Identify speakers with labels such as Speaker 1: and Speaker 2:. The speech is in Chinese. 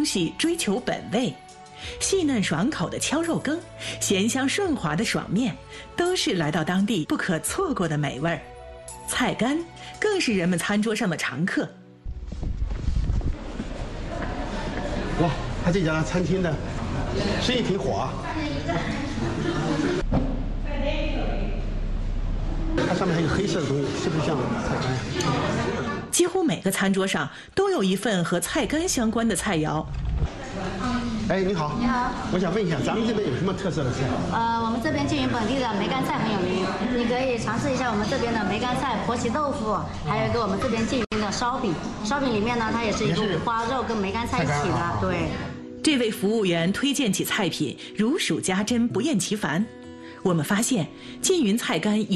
Speaker 1: 东西追求本味，细嫩爽口的敲肉羹，咸香顺滑的爽面，都是来到当地不可错过的美味儿。菜干更是人们餐桌上的常客。
Speaker 2: 哇，他这家餐厅的生意挺火啊。它上面还有黑色的东西，是不是像菜干呀？
Speaker 1: 几乎每个餐桌上都有一份和菜干相关的菜肴。
Speaker 2: 哎，你好。
Speaker 3: 你好。
Speaker 2: 我想问一下，咱们这边有什么特色的菜？
Speaker 3: 我们这边缙云本地的梅干菜很有名，你可以尝试一下我们这边的梅干菜婆媳豆腐，还有一个我们这边缙云的烧饼。烧饼里面呢，它也是一个五花肉跟梅干菜一起的。对。
Speaker 1: 这位服务员推荐起菜品，如数家珍，不厌其烦。我们发现缙云菜干也